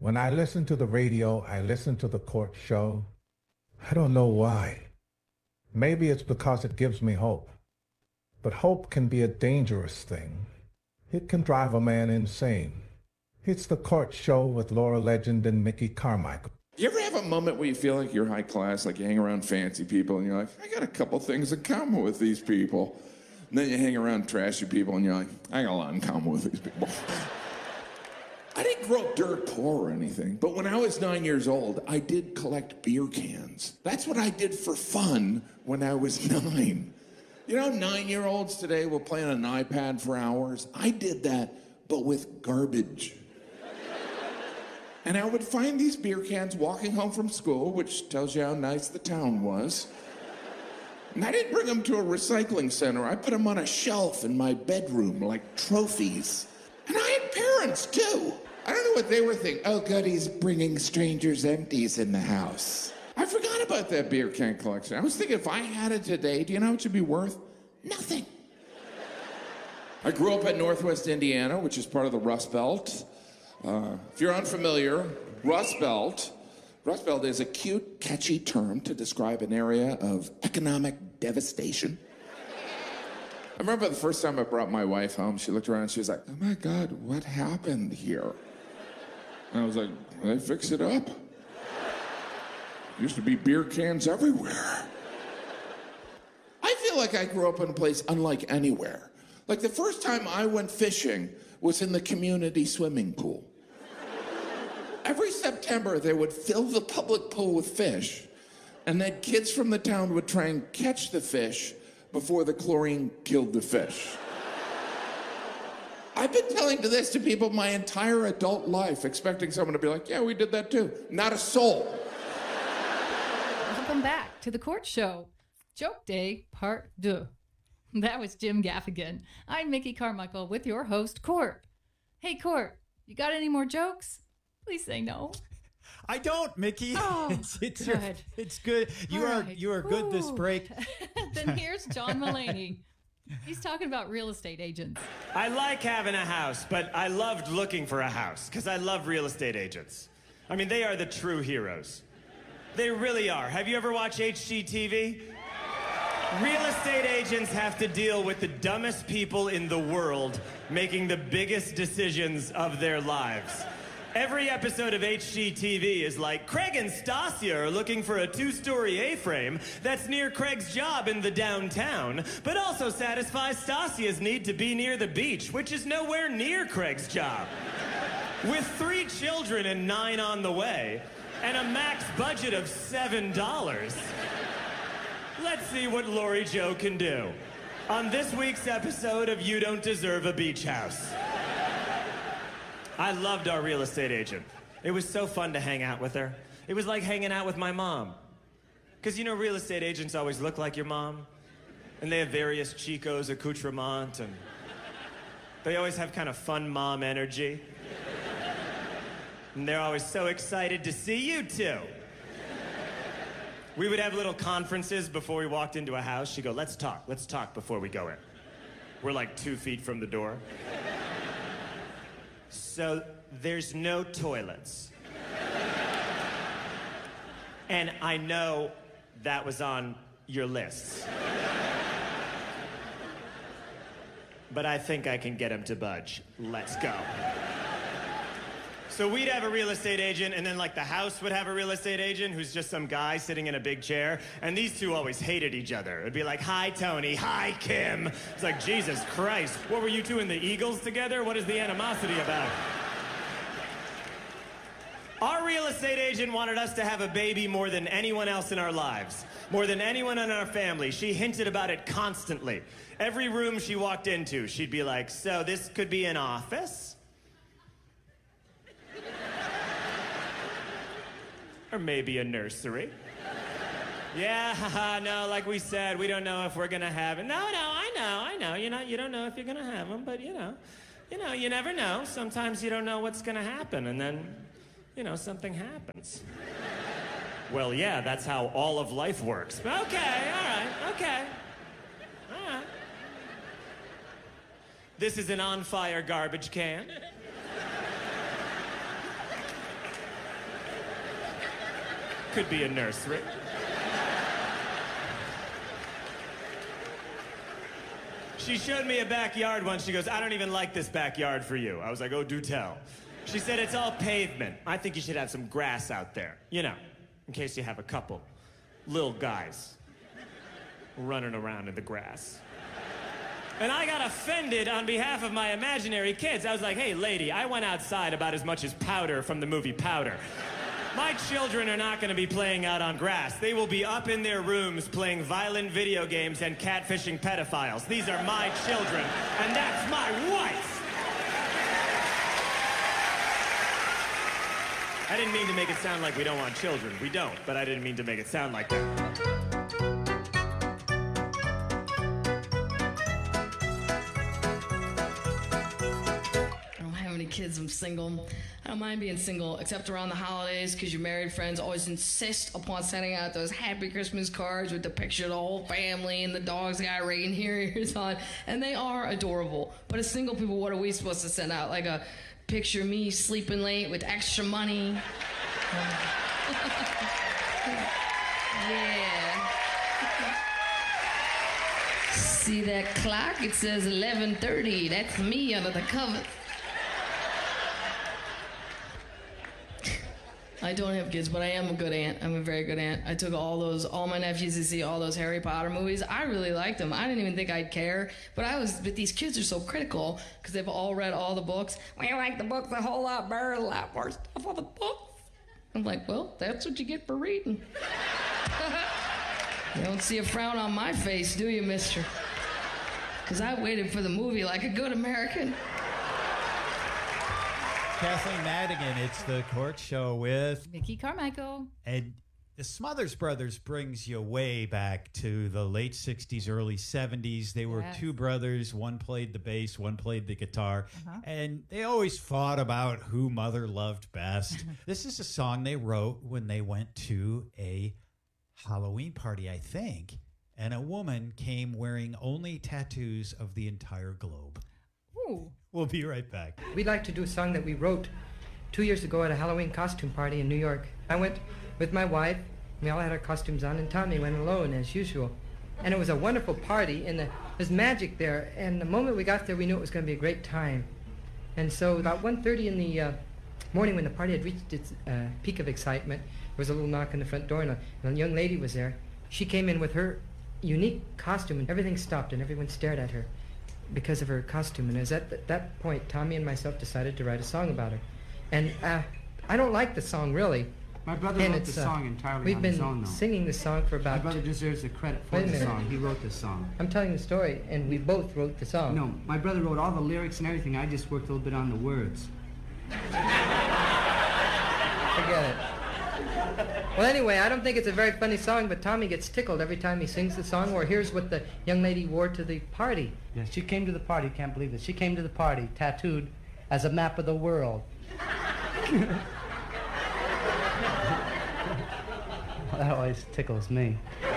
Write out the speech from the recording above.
When I listen to the radio, I listen to the court show. I don't know why. Maybe it's because it gives me hope. But hope can be a dangerous thing. It can drive a man insane. It's the court show with Laura Legend and Mickey Carmichael. You ever have a moment where you feel like you're high class, like you hang around fancy people and you're like, I got a couple things in common with these people. And then you hang around trashy people and you're like, I got a lot in common with these people. I didn't grow up dirt poor or anything, but when I was 9 years old, I did collect beer cans. That's what I did for fun when I was 9. You know, 9-year-olds today will play on an iPad for hours. I did that, but with garbage. And I would find these beer cans walking home from school, which tells you how nice the town was. And I didn't bring them to a recycling center. I put them on a shelf in my bedroom like trophies. And I had parents, too. I don't know what they were thinking. Oh, good, he's bringing strangers' empties in the house. I forgot about that beer can collection. I was thinking, if I had it today, do you know what it should be worth? Nothing. I grew up in Northwest Indiana, which is part of the Rust Belt. If you're unfamiliar, Rust Belt is a cute, catchy term to describe an area of economic devastation. I remember the first time I brought my wife home, she looked around and she was like, oh my God, what happened here? And I was like, they fixed it up. Used to be beer cans everywhere. I feel like I grew up in a place unlike anywhere. Like the first time I went fishing was in the community swimming pool. Every September, they would fill the public pool with fish, and then kids from the town would try and catch the fish before the chlorine killed the fish. I've been telling this to people my entire adult life, expecting someone to be like, yeah, we did that too. Not a soul. Welcome back to the Court Show. Joke Day, Part 2. That was Jim Gaffigan. I'm Mickey Carmichael with your host, Court. Hey, Court, you got any more jokes? Please say no. I don't, Mickey. Oh, it's good. It's good. You are good this break. Then here's John Mulaney. He's talking about real estate agents. I like having a house, but I loved looking for a house because I love real estate agents. I mean, they are the true heroes. They really are. Have you ever watched HGTV? Real estate agents have to deal with the dumbest people in the world making the biggest decisions of their lives. Every episode of HGTV is like, Craig and Stasia are looking for a 2-story A-frame that's near Craig's job in the downtown, but also satisfies Stasia's need to be near the beach, which is nowhere near Craig's job. With 3 children and 9 on the way, and a max budget of $7, let's see what Lori Jo can do on this week's episode of You Don't Deserve a Beach House. I loved our real estate agent. It was so fun to hang out with her. It was like hanging out with my mom. Because, you know, real estate agents always look like your mom. And they have various Chico's accoutrements, and they always have kind of fun mom energy. And they're always so excited to see you two. We would have little conferences before we walked into a house. She'd go, let's talk before we go in. We're like 2 feet from the door. So there's no toilets. And I know that was on your lists. But I think I can get him to budge. Let's go. So we'd have a real estate agent, and then like the house would have a real estate agent who's just some guy sitting in a big chair, and these two always hated each other. It'd be like, hi, Tony, hi, Kim. It's like, Jesus Christ, what were you two in the Eagles together? What is the animosity about? Our real estate agent wanted us to have a baby more than anyone else in our lives, more than anyone in our family. She hinted about it constantly. Every room she walked into, she'd be like, so this could be an office? Or maybe a nursery. Yeah, haha, no, like we said, we don't know if we're gonna have it. No, I know. You don't know if you're gonna have them, but you never know. Sometimes you don't know what's gonna happen, and then, something happens. Well, yeah, that's how all of life works. Okay, all right. This is an on-fire garbage can. could be a nursery. She showed me a backyard once. She goes, I don't even like this backyard for you. I was like, oh, do tell. She said, it's all pavement. I think you should have some grass out there. You know, in case you have a couple little guys running around in the grass. And I got offended on behalf of my imaginary kids. I was like, hey, lady, I went outside about as much as Powder from the movie Powder. My children are not going to be playing out on grass. They will be up in their rooms playing violent video games and catfishing pedophiles. These are my children, and that's my wife. I didn't mean to make it sound like we don't want children. We don't, but I didn't mean to make it sound like that. Kids, I'm single. I don't mind being single, except around the holidays, because your married friends always insist upon sending out those happy Christmas cards with the picture of the whole family and the dog's got reindeers on, and they are adorable. But as single people, what are we supposed to send out? Like a picture of me sleeping late with extra money? Yeah. See that clock? It says 11:30. That's me under the covers. I don't have kids, but I am a good aunt. I'm a very good aunt. I took all my nephews to see all those Harry Potter movies. I really liked them. I didn't even think I'd care, but these kids are so critical because they've all read all the books. We like the books a whole lot better, a lot more stuff on the books. I'm like, well, that's what you get for reading. You don't see a frown on my face, do you, mister? Because I waited for the movie like a good American. Kathleen Madigan, it's the Court Show with Mickey Carmichael. And the Smothers Brothers brings you way back to the late 60s, early 70s. They were two brothers. One played the bass, one played the guitar. And they always fought about who Mother loved best. This is a song they wrote when they went to a Halloween party, I think. And a woman came wearing only tattoos of the entire globe. Ooh. We'll be right back. We'd like to do a song that we wrote 2 years ago at a Halloween costume party in New York. I went with my wife. We all had our costumes on, and Tommy went alone, as usual. And it was a wonderful party, and there's magic there. And the moment we got there, we knew it was going to be a great time. And so about 1:30 in the morning, when the party had reached its peak of excitement, there was a little knock on the front door, and a young lady was there. She came in with her unique costume, and everything stopped, and everyone stared at her because of her costume. And it was at that point Tommy and myself decided to write a song about her. And I don't like the song, really. My brother wrote the song entirely on his own, though. We've been singing the song for about... My brother deserves the credit for the song. He wrote the song. I'm telling the story, and we both wrote the song. No, my brother wrote all the lyrics and everything. I just worked a little bit on the words. Forget it. Well, anyway, I don't think it's a very funny song, but Tommy gets tickled every time he sings the song or hears what the young lady wore to the party. Yes, she came to the party. Can't believe it. She came to the party tattooed as a map of the world. Well, that always tickles me.